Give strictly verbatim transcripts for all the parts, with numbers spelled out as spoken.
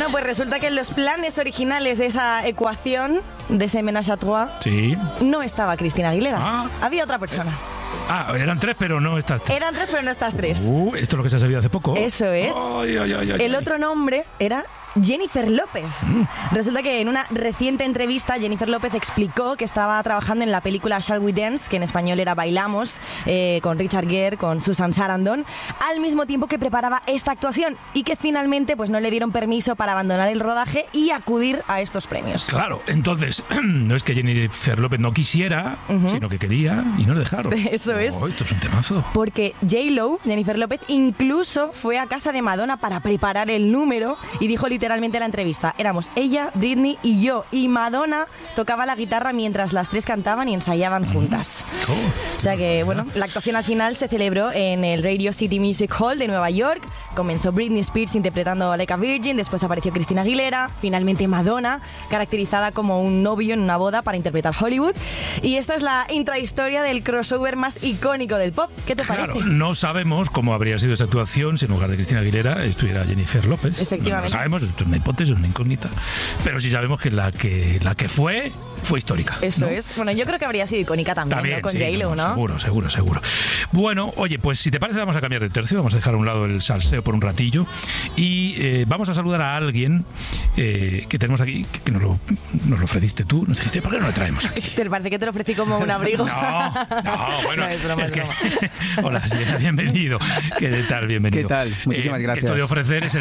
Bueno, pues resulta que en los planes originales de esa ecuación, de ese ménage à trois, sí. no estaba Cristina Aguilera. Ah. Había otra persona. Ah, eran tres, pero no estas tres. Eran tres, pero no estas tres. Uh, esto es lo que se ha sabido hace poco. Eso es. Ay, ay, ay, ay, El ay. otro nombre era Jennifer López. Mm. Resulta que en una reciente entrevista Jennifer López explicó que estaba trabajando en la película Shall We Dance, que en español era Bailamos, eh, con Richard Gere, con Susan Sarandon, al mismo tiempo que preparaba esta actuación y que finalmente pues no le dieron permiso para abandonar el rodaje y acudir a estos premios. Claro, entonces no es que Jennifer López no quisiera, uh-huh. sino que quería y no le dejaron. Eso oh, es. Esto es un temazo. Porque J-Lo, Jennifer López, incluso fue a casa de Madonna para preparar el número y dijo literalmente Literalmente en la entrevista, éramos ella, Britney y yo, y Madonna tocaba la guitarra mientras las tres cantaban y ensayaban juntas. Oh, o sea que, bueno, la actuación al final se celebró en el Radio City Music Hall de Nueva York. Comenzó Britney Spears interpretando Like a Virgin, después apareció Cristina Aguilera, finalmente Madonna, caracterizada como un novio en una boda para interpretar Hollywood. Y esta es la intrahistoria del crossover más icónico del pop. ¿Qué te parece? Claro, no sabemos cómo habría sido esa actuación si en lugar de Cristina Aguilera estuviera Jennifer López. Efectivamente. No lo sabemos, esto es una hipótesis, una incógnita. Pero sí sabemos que la que, la que fue, fue histórica. Eso ¿no? es. Bueno, yo creo que habría sido icónica también, también ¿no? Con sí, J-Lo, no, ¿no? Seguro, seguro, seguro. Bueno, oye, pues si te parece vamos a cambiar de tercio, vamos a dejar a un lado el salseo por un ratillo y eh, vamos a saludar a alguien eh, que tenemos aquí, que, que nos, lo, nos lo ofreciste tú. Nos dijiste, ¿por qué no lo traemos aquí? ¿Te parece que te lo ofrecí como un abrigo? No, no, bueno, no, es broma, es es que... broma. Hola, sí, bienvenido. ¿Qué tal? Bienvenido. ¿Qué tal? Muchísimas eh, gracias. Esto de ofrecer es el...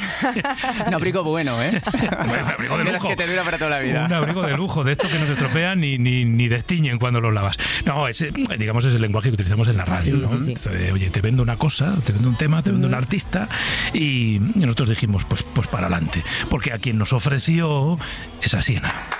Un abrigo bueno, ¿eh? Un abrigo de lujo. Que te dura para toda la vida. Un abrigo de lujo, de esto que no se estropean ni, ni, ni destiñen cuando los lavas. No, ese, digamos, es el lenguaje que utilizamos en la radio, sí, ¿no? Sí, sí. Entonces, oye, te vendo una cosa, te vendo un tema, te vendo un artista y nosotros dijimos, pues, pues para adelante. Porque a quien nos ofreció esa Siena.